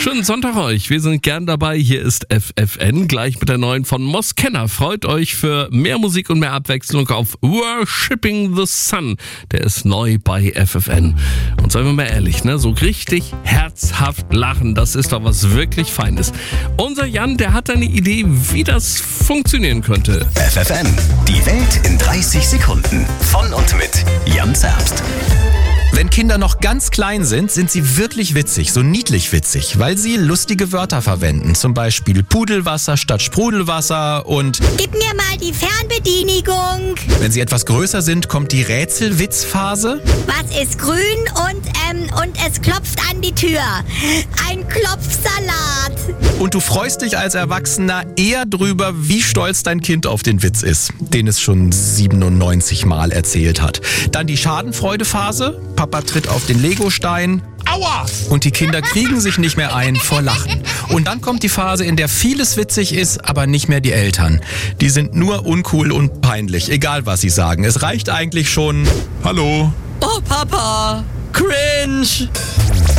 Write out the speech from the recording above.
Schönen Sonntag euch. Wir sind gern dabei. Hier ist FFN. Gleich mit der neuen von Moskenna. Freut euch für mehr Musik und mehr Abwechslung auf Worshipping the Sun. Der ist neu bei FFN. Und seien wir mal ehrlich, ne? So richtig herzhaft lachen, das ist doch was wirklich Feines. Unser Jan, der hat eine Idee, wie das funktionieren könnte. FFN, die Welt in 30 Sekunden. Von und mit Jan Zerbst. Wenn Kinder noch ganz klein sind, sind sie wirklich witzig, so niedlich witzig, weil sie lustige Wörter verwenden. Zum Beispiel Pudelwasser statt Sprudelwasser und Gib mir mal die Fernbedienigung. wenn sie etwas größer sind, kommt die Rätselwitzphase. Was ist grün und es klopft an die Tür? Ein Klopfsalat. Und du freust dich als Erwachsener eher drüber, wie stolz dein Kind auf den Witz ist, den es schon 97 Mal erzählt hat. Dann die Schadenfreudephase. Papa tritt auf den Legostein. Aua! Und die Kinder kriegen sich nicht mehr ein vor Lachen. Und dann kommt die Phase, in der vieles witzig ist, aber nicht mehr die Eltern. Die sind nur uncool und peinlich, egal was sie sagen. Es reicht eigentlich schon: Hallo. Oh Papa, cringe.